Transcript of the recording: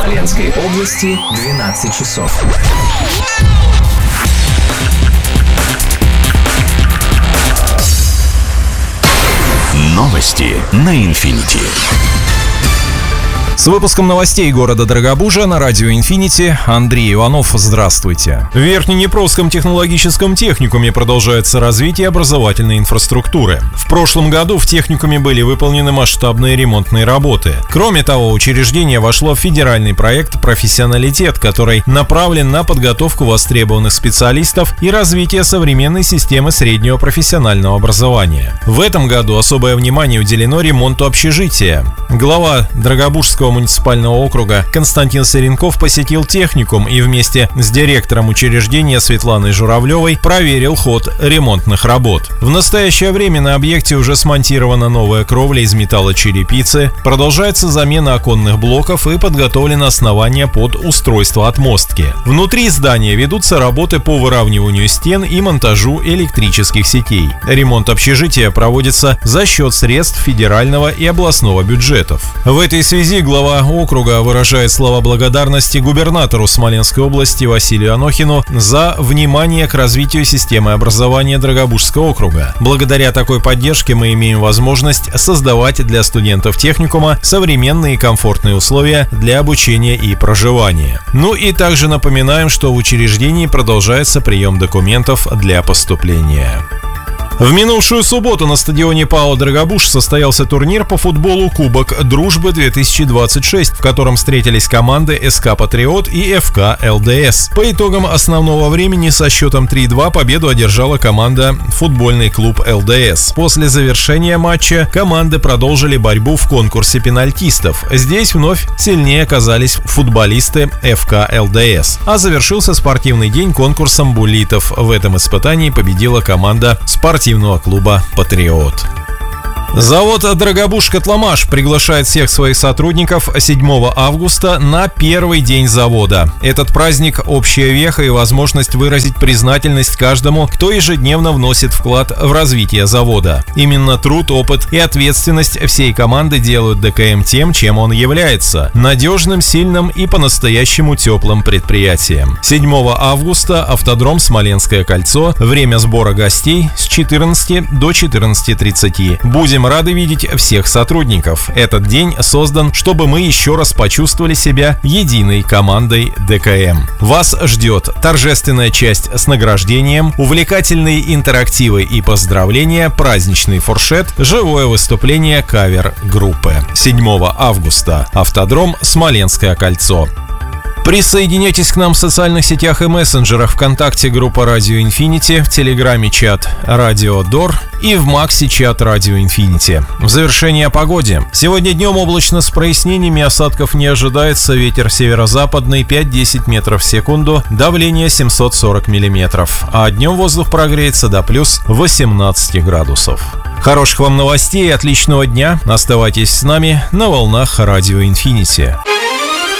Смоленской области 12 часов. Новости на Инфинити. С выпуском новостей города Дорогобужа на радио «Инфинити» Андрей Иванов. Здравствуйте. В Верхнеднепровском технологическом техникуме продолжается развитие образовательной инфраструктуры. В прошлом году в техникуме были выполнены масштабные ремонтные работы. Кроме того, учреждение вошло в федеральный проект «Профессионалитет», который направлен на подготовку востребованных специалистов и развитие современной системы среднего профессионального образования. В этом году особое внимание уделено ремонту общежития. Глава Дорогобужского муниципального округа Константин Сыренков посетил техникум и вместе с директором учреждения Светланой Журавлевой проверил ход ремонтных работ. В настоящее время на объекте уже смонтирована новая кровля из металлочерепицы, продолжается замена оконных блоков и подготовлено основание под устройство отмостки. Внутри здания ведутся работы по выравниванию стен и монтажу электрических сетей. Ремонт общежития проводится за счет средств федерального и областного бюджетов. В этой связи глава округа выражает слова благодарности губернатору Смоленской области Василию Анохину за внимание к развитию системы образования Дорогобужского округа. Благодаря такой поддержке мы имеем возможность создавать для студентов техникума современные и комфортные условия для обучения и проживания. Ну и также напоминаем, что в учреждении продолжается прием документов для поступления. В минувшую субботу на стадионе ПАО «Дорогобуж» состоялся турнир по футболу «Кубок Дружбы-2026», в котором встретились команды СК «Патриот» и ФК «ЛДС». По итогам основного времени со счетом 3-2 победу одержала команда «Футбольный клуб ЛДС». После завершения матча команды продолжили борьбу в конкурсе пенальтистов. Здесь вновь сильнее оказались футболисты ФК «ЛДС». А завершился спортивный день конкурсом буллитов. В этом испытании победила команда спортивного клуба «Патриот». Завод «Дорогобуж-Котломаш» приглашает всех своих сотрудников 7 августа на первый день завода. Этот праздник – общая веха и возможность выразить признательность каждому, кто ежедневно вносит вклад в развитие завода. Именно труд, опыт и ответственность всей команды делают ДКМ тем, чем он является – надежным, сильным и по-настоящему теплым предприятием. 7 августа автодром «Смоленское кольцо». Время сбора гостей с 14 до 14:30. Будем рады видеть всех сотрудников. Этот день создан, чтобы мы еще раз почувствовали себя единой командой ДКМ. Вас ждет торжественная часть с награждением, увлекательные интерактивы и поздравления, праздничный фуршет, живое выступление кавер-группы. 7 августа. Автодром «Смоленское кольцо». Присоединяйтесь к нам в социальных сетях и мессенджерах: ВКонтакте группа Радио Инфинити, в Телеграме чат Радио Дор и в Максе чат Радио Инфинити. В завершение о погоде. Сегодня днем облачно с прояснениями, осадков не ожидается, ветер северо-западный 5-10 метров в секунду, давление 740 миллиметров, а днем воздух прогреется до плюс 18 градусов. Хороших вам новостей и отличного дня. Оставайтесь с нами на волнах Радио Инфинити.